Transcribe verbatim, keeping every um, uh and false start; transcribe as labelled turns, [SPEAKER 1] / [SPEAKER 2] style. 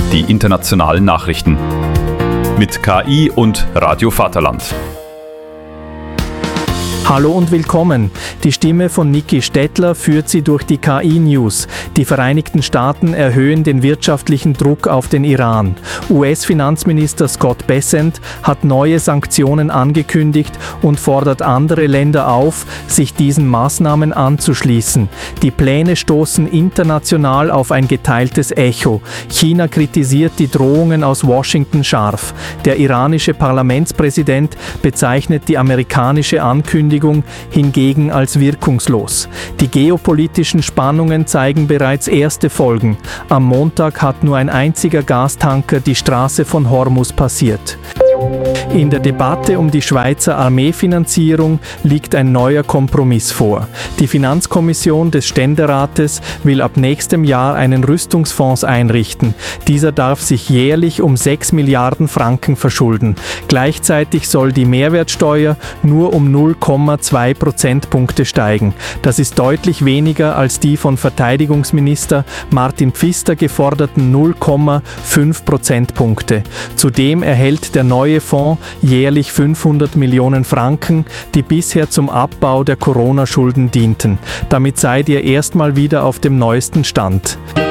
[SPEAKER 1] die internationalen Nachrichten. Mit K I und Radio Vaterland.
[SPEAKER 2] Hallo und willkommen. Die Stimme von Niki Stettler führt Sie durch die K I-News. Die Vereinigten Staaten erhöhen den wirtschaftlichen Druck auf den Iran. U S-Finanzminister Scott Bessent hat neue Sanktionen angekündigt und fordert andere Länder auf, sich diesen Maßnahmen anzuschließen. Die Pläne stoßen international auf ein geteiltes Echo. China kritisiert die Drohungen aus Washington scharf. Der iranische Parlamentspräsident bezeichnet die amerikanische Ankündigung hingegen als wirkungslos. Die geopolitischen Spannungen zeigen bereits erste Folgen. Am Montag hat nur ein einziger Gastanker die Straße von Hormuz passiert. In der Debatte um die Schweizer Armeefinanzierung liegt ein neuer Kompromiss vor. Die Finanzkommission des Ständerates will ab nächstem Jahr einen Rüstungsfonds einrichten. Dieser darf sich jährlich um sechs Milliarden Franken verschulden. Gleichzeitig soll die Mehrwertsteuer nur um null Komma zwei Prozentpunkte steigen. Das ist deutlich weniger als die von Verteidigungsminister Martin Pfister geforderten null Komma fünf Prozentpunkte. Zudem erhält der neue Fonds jährlich fünfhundert Millionen Franken, die bisher zum Abbau der Corona-Schulden dienten. Damit seid ihr erstmal wieder auf dem neuesten Stand.